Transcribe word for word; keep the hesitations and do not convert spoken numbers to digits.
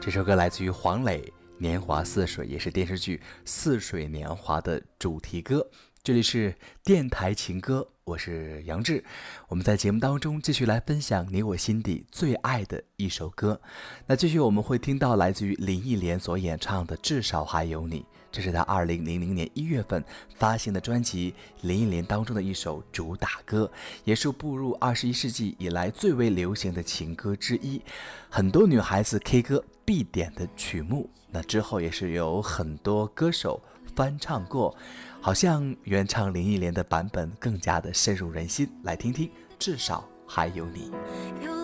这首歌来自于黄磊《年华似水》，也是电视剧《似水年华》的主题歌。这里是电台情歌，我是杨志。我们在节目当中继续来分享你我心底最爱的一首歌。那继续我们会听到来自于林忆莲所演唱的《至少还有你》，这是她二零零零年一月份发行的专辑林忆莲当中的一首主打歌，也是步入二十一世纪以来最为流行的情歌之一，很多女孩子 K 歌必点的曲目。那之后也是有很多歌手翻唱过，好像原唱林忆莲的版本更加的深入人心。来听听至少还有你。 有